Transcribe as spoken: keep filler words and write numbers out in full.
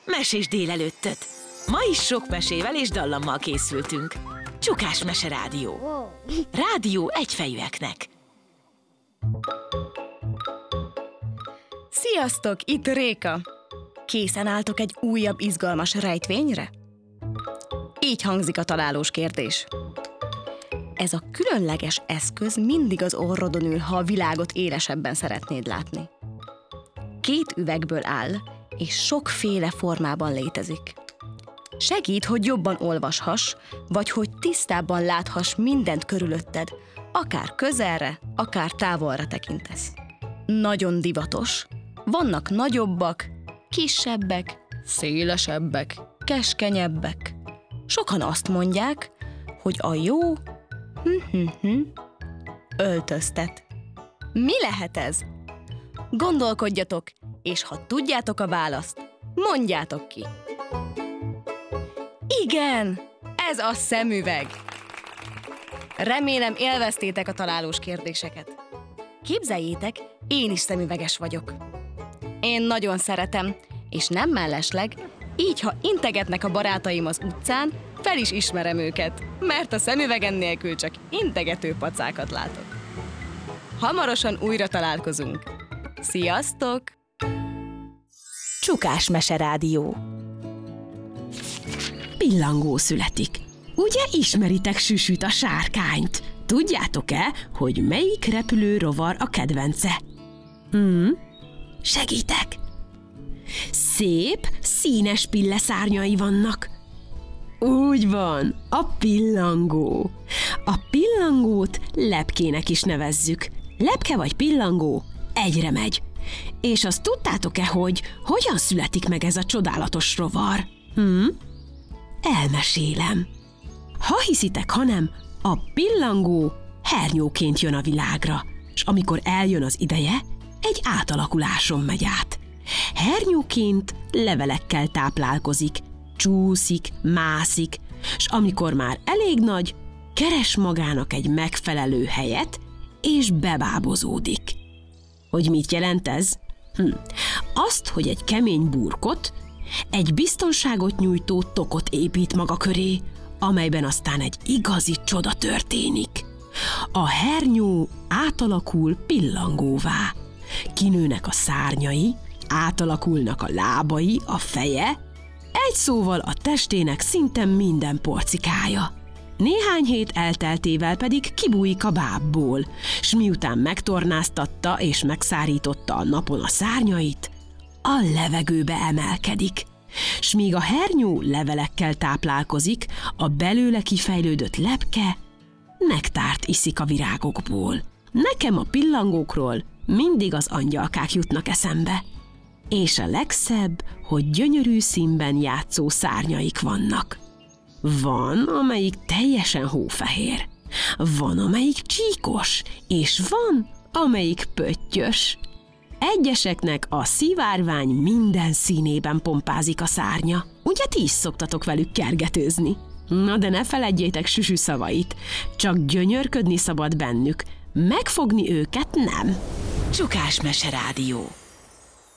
mesés délelőttöt! Ma is sok mesével és dallammal készültünk. Csukás Mese Rádió. Rádió egyfejűeknek. Sziasztok, itt Réka! Készen álltok egy újabb izgalmas rejtvényre? Így hangzik a találós kérdés. Ez a különleges eszköz mindig az orrodon ül, ha a világot élesebben szeretnéd látni. Két üvegből áll, és sokféle formában létezik. Segít, hogy jobban olvashass, vagy hogy tisztábban láthass mindent körülötted, akár közelre, akár távolra tekintesz. Nagyon divatos. Vannak nagyobbak, kisebbek, szélesebbek, keskenyebbek. Sokan azt mondják, hogy a jó hm-hm-hm, öltöztet. Mi lehet ez? Gondolkodjatok, és ha tudjátok a választ, mondjátok ki. Igen, ez a szemüveg. Remélem élveztétek a találós kérdéseket. Képzeljétek, én is szemüveges vagyok. Én nagyon szeretem, és nem mellesleg, így ha integetnek a barátaim az utcán, fel is ismerem őket, mert a szemüvegen nélkül csak integető pacákat látok. Hamarosan újra találkozunk. Sziasztok! Csukás Mese Rádió. Pillangó születik. Ugye ismeritek Süsüt, a sárkányt? Tudjátok-e, hogy melyik repülő rovar a kedvence? Hmm? Segítek! Szép, színes pilleszárnyai vannak. Úgy van, a pillangó. A pillangót lepkének is nevezzük. Lepke vagy pillangó egyre megy. És azt tudtátok-e, hogy hogyan születik meg ez a csodálatos rovar? Hm? Elmesélem. Ha hiszitek, ha nem, a pillangó hernyóként jön a világra, és amikor eljön az ideje, egy átalakuláson megy át. Hernyóként levelekkel táplálkozik, csúszik, mászik, és amikor már elég nagy, keres magának egy megfelelő helyet, és bebábozódik. Hogy mit jelent ez? Hm. Azt, hogy egy kemény burkot, egy biztonságot nyújtó tokot épít maga köré, amelyben aztán egy igazi csoda történik. A hernyó átalakul pillangóvá. Kinőnek a szárnyai, átalakulnak a lábai, a feje, egy szóval a testének szinte minden porcikája. Néhány hét elteltével pedig kibújik a bábból, s miután megtornáztatta és megszárította a napon a szárnyait, a levegőbe emelkedik. S míg a hernyó levelekkel táplálkozik, a belőle kifejlődött lepke nektárt iszik a virágokból. Nekem a pillangókról mindig az angyalkák jutnak eszembe. És a legszebb, hogy gyönyörű színben játszó szárnyaik vannak. Van, amelyik teljesen hófehér, van, amelyik csíkos, és van, amelyik pöttyös. Egyeseknek a szivárvány minden színében pompázik a szárnya. Ugye ti is szoktatok velük kergetőzni? Na de ne feledjétek Süsü szavait, csak gyönyörködni szabad bennük, megfogni őket nem. Csukás Mese Rádió.